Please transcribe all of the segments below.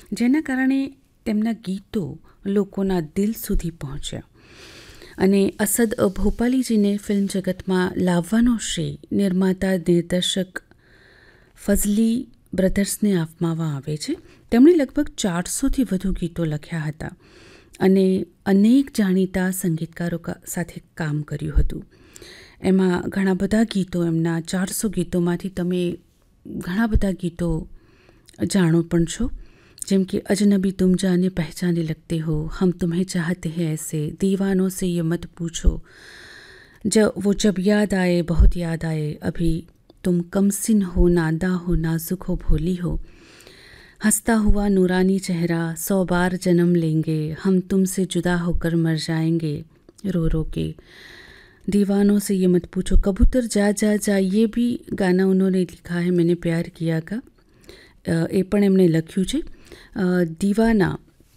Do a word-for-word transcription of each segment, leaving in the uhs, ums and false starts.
જેના કારણે તેમના ગીતો લોકોના દિલ સુધી પહોંચ્યા. અને અસદ ભોપાલીજીને ફિલ્મ જગતમાં લાવવાનો શ્રેય નિર્માતા નિર્દેશક ફઝલી બ્રધર્સને આપવામાં આવે છે. તેમણે લગભગ ચારસોથી વધુ ગીતો લખ્યા હતા અને અનેક જાણીતા સંગીતકારો સાથે કામ કર્યું હતું. એમાં ઘણા બધા ગીતો, એમના ચારસો ગીતોમાંથી તમે ઘણા બધા ગીતો જાણો પણ છો, જેમ કે અજનબી તુમ જાને પહેચાને લગતે હો, હમ તુમ્हें ચાહતે હૈ ऐसे, दीवानों से ये मत पूछो, जब वो जब याद आए बहुत याद आए, अभी तुम कमसिन हो, नादा हो, नाजुक हो, भोली हो, हंसता हुआ नूरानी चेहरा, सौ बार जन्म लेंगे, हम तुमसे जुदा होकर मर जाएंगे रो रो के, दीवानों से ये मत पूछो, कबूतर जा जा जा, ये भी गाना उन्होंने लिखा है मैंने प्यार किया का, એ પણ એમણે લખ્યું છે. દીવાના,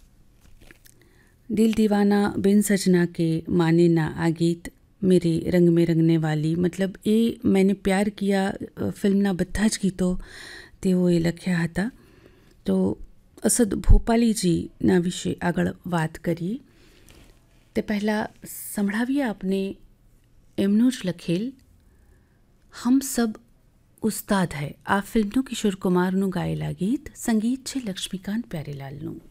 દિલ દીવાના, બિન સजना के, माने ना, આ ગીત, મેરે રંગ में રંગને વાલી, મતલબ એ મેને પ્યાર કિયા ફિલ્મના બધા જ ગીતો તેઓએ લખ્યા હતા. તો અસદ ભોપાલીજીના વિશે આગળ વાત કરીએ તે પહેલાં સંભળાવીએ આપને એમનું જ લખેલ હમ સબ ઉસ્તાદ હૈ, આ ફિલ્મનું કિશોર કુમારનું ગાયેલા ગીત. સંગીત છે લક્ષ્મીકાંત પ્યારેલાલનું.